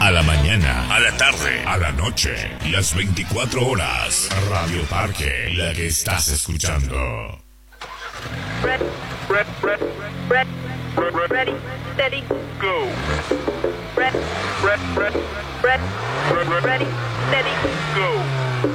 A la mañana, a la tarde, a la noche, las 24 horas. Radio Parque, la que estás escuchando. Ready, steady, go. Ready,